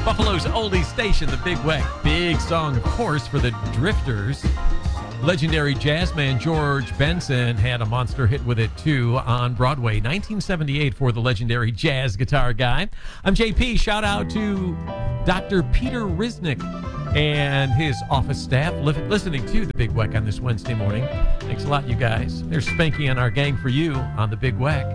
Buffalo's oldie station, the Big Weck. Big song, of course, for the Drifters. Legendary jazz man George Benson had a monster hit with it, too, on Broadway. 1978 for the legendary jazz guitar guy. I'm JP. Shout out to Dr. Peter Risnick and his office staff listening to the Big Weck on this Wednesday morning. Thanks a lot, you guys. There's Spanky and our gang for you on the Big Weck.